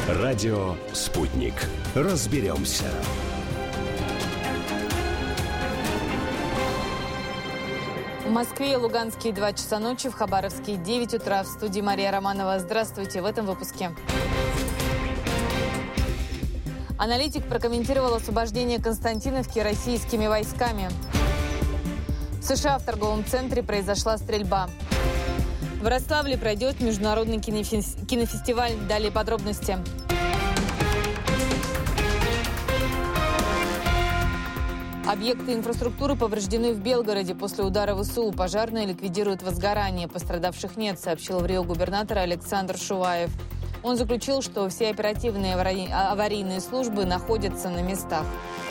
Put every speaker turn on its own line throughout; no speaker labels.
Радио «Спутник». Разберемся.
В Москве и Луганске 2 часа ночи, в Хабаровске 9 утра. В студии Мария Романова. Здравствуйте в этом выпуске. Аналитик прокомментировал освобождение Константиновки российскими войсками. В США в торговом центре произошла стрельба. В Рославле пройдет международный кинофестиваль. Далее подробности. Объекты инфраструктуры повреждены в Белгороде. После удара ВСУ пожарные ликвидируют возгорание. Пострадавших нет, сообщил в Рио губернатор Александр Шуваев. Он заключил, что все оперативные аварийные службы находятся на местах.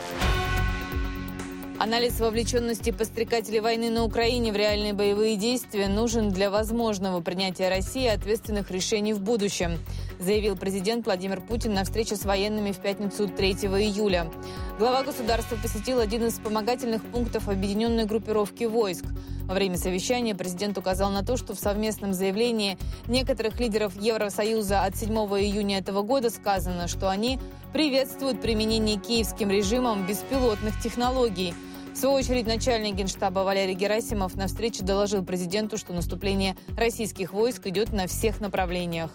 Анализ вовлеченности подстрекателей войны на Украине в реальные боевые действия нужен для возможного принятия России ответственных решений в будущем, заявил президент Владимир Путин на встрече с военными в пятницу 3 июля. Глава государства посетил один из вспомогательных пунктов объединенной группировки войск. Во время совещания президент указал на то, что в совместном заявлении некоторых лидеров Евросоюза от 7 июня этого года сказано, что они приветствуют применение киевским режимом беспилотных технологий. В свою очередь, начальник Генштаба Валерий Герасимов на встрече доложил президенту, что наступление российских войск идет на всех направлениях.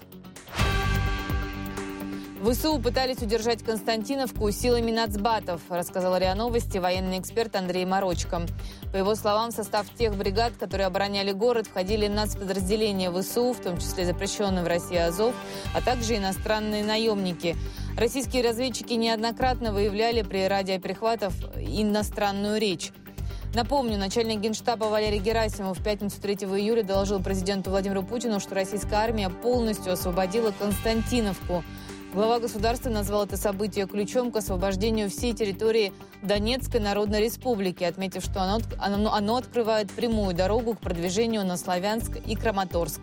ВСУ пытались удержать Константиновку силами нацбатов, рассказал РИА Новости военный эксперт Андрей Марочко. По его словам, в состав тех бригад, которые обороняли город, входили нацподразделения ВСУ, в том числе запрещенный в России Азов, а также иностранные наемники. Российские разведчики неоднократно выявляли при радиоперехватах иностранную речь. Напомню, начальник Генштаба Валерий Герасимов в пятницу 3 июля доложил президенту Владимиру Путину, что российская армия полностью освободила Константиновку. Глава государства назвал это событие ключом к освобождению всей территории Донецкой Народной Республики, отметив, что оно открывает прямую дорогу к продвижению на Славянск и Краматорск.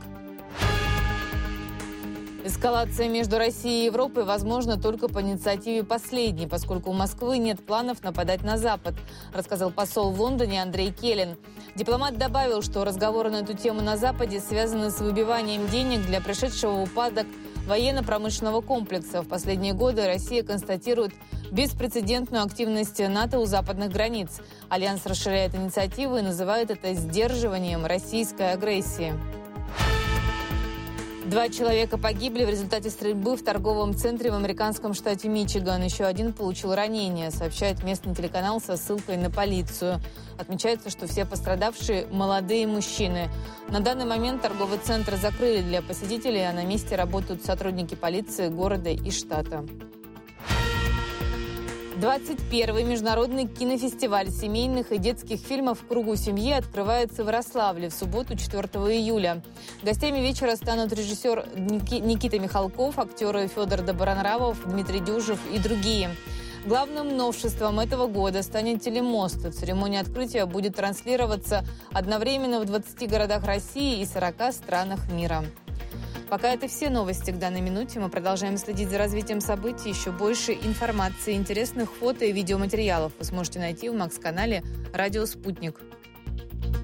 Эскалация между Россией и Европой возможна только по инициативе последней, поскольку у Москвы нет планов нападать на Запад, рассказал посол в Лондоне Андрей Келлин. Дипломат добавил, что разговоры на эту тему на Западе связаны с выбиванием денег для пришедшего в упадок военно-промышленного комплекса. В последние годы Россия констатирует беспрецедентную активность НАТО у западных границ. Альянс расширяет инициативу и называет это сдерживанием российской агрессии. 2 человека погибли в результате стрельбы в торговом центре в американском штате Мичиган. Еще один получил ранение, сообщает местный телеканал со ссылкой на полицию. Отмечается, что все пострадавшие – молодые мужчины. На данный момент торговый центр закрыли для посетителей, а на месте работают сотрудники полиции города и штата. 21-й международный кинофестиваль семейных и детских фильмов «В кругу семьи» открывается в Рославле в субботу 4 июля. Гостями вечера станут режиссер Никита Михалков, актеры Федор Добронравов, Дмитрий Дюжев и другие. Главным новшеством этого года станет телемост. Церемония открытия будет транслироваться одновременно в 20 городах России и 40 странах мира. Пока это все новости к данной минуте. Мы продолжаем следить за развитием событий. Еще больше информации, интересных фото и видеоматериалов вы сможете найти в Макс-канале «Радио Спутник».